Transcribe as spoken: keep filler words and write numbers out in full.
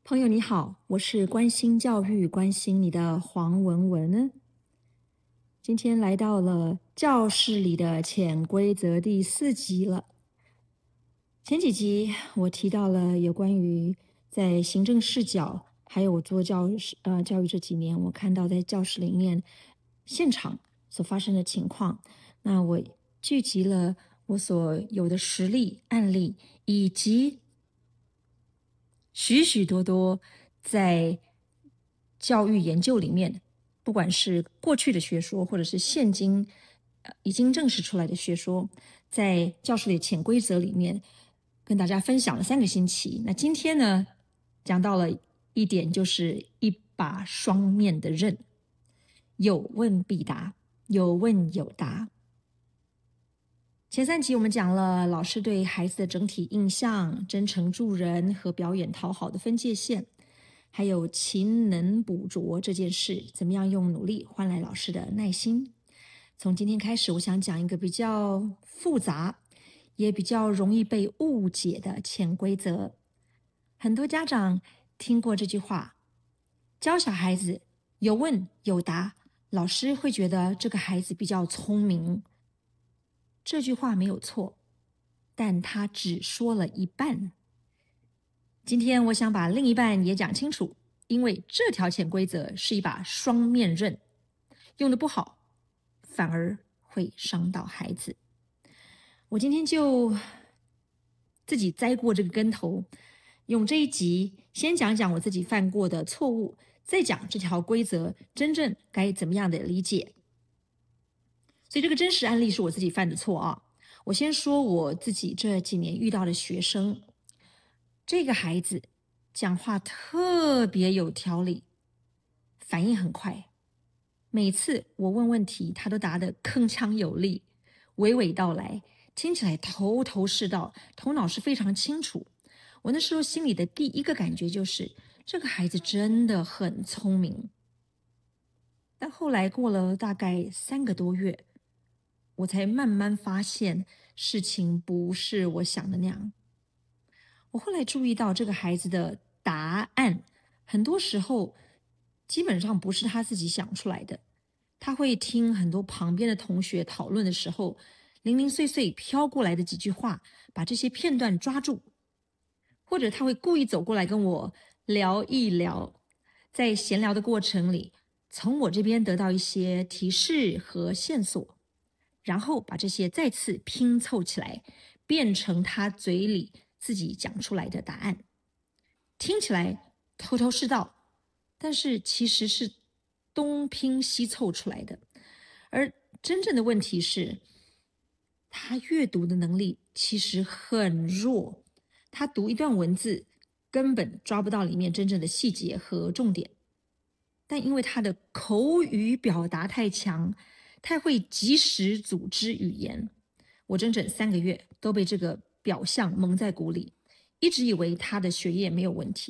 朋友你好，我是关心教育、关心你的黄文文。今天来到了教室里的潜规则第四集了。前几集我提到了有关于在行政视角，还有我做教育呃教育这几年，我看到在教室里面现场所发生的情况。那我聚集了我所有的实例案例，以及许许多多在教育研究里面，不管是过去的学说，或者是现今呃已经证实出来的学说，在教室里潜规则里面跟大家分享了三个星期。那今天呢，讲到了一点，就是一把双面的刃，有问必答，有问有答。前三集我们讲了老师对孩子的整体印象、真诚助人和表演讨好的分界线，还有勤能补拙这件事，怎么样用努力换来老师的耐心。从今天开始，我想讲一个比较复杂，也比较容易被误解的潜规则。很多家长听过这句话，教小孩子有问有答，老师会觉得这个孩子比较聪明。这句话没有错，但他只说了一半。今天我想把另一半也讲清楚，因为这条潜规则是一把双面刃，用的不好，反而会伤到孩子。我今天就自己栽过这个跟头，用这一集先讲讲我自己犯过的错误，再讲这条规则真正该怎么样的理解。所以这个真实案例是我自己犯的错啊。我先说我自己这几年遇到的学生，这个孩子讲话特别有条理，反应很快，每次我问问题，他都答得铿锵有力，娓娓道来，听起来头头是道，头脑是非常清楚。我那时候心里的第一个感觉就是，这个孩子真的很聪明。但后来过了大概三个多月，我才慢慢发现事情不是我想的那样。我后来注意到这个孩子的答案，很多时候基本上不是他自己想出来的。他会听很多旁边的同学讨论的时候，零零碎碎飘过来的几句话，把这些片段抓住，或者他会故意走过来跟我聊一聊，在闲聊的过程里，从我这边得到一些提示和线索，然后把这些再次拼凑起来，变成他嘴里自己讲出来的答案。听起来头头是道，但是其实是东拼西凑出来的。而真正的问题是，他阅读的能力其实很弱，他读一段文字根本抓不到里面真正的细节和重点。但因为他的口语表达太强，太会及时组织语言，我整整三个月都被这个表象蒙在鼓里，一直以为他的学业没有问题。